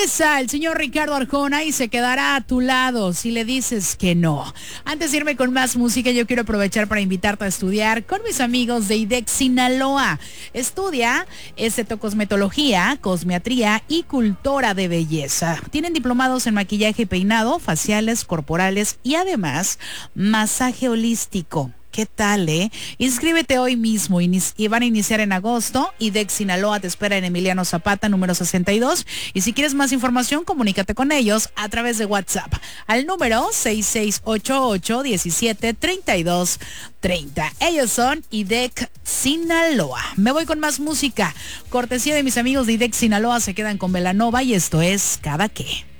Regresa el señor Ricardo Arjona y se quedará a tu lado si le dices que no. Antes de irme con más música, yo quiero aprovechar para invitarte a estudiar con mis amigos de IDEC Sinaloa. Estudia estetocosmetología, cosmetría y cultura de belleza. Tienen diplomados en maquillaje y peinado, faciales, corporales y además masaje holístico. ¿Qué tal, Inscríbete hoy mismo y van a iniciar en agosto. IDEC Sinaloa te espera en Emiliano Zapata, número 62. Y si quieres más información, comunícate con ellos a través de WhatsApp al número 6688-173230. Ellos son IDEC Sinaloa. Me voy con más música. Cortesía de mis amigos de IDEC Sinaloa, se quedan con Belanova y esto es Cada Que.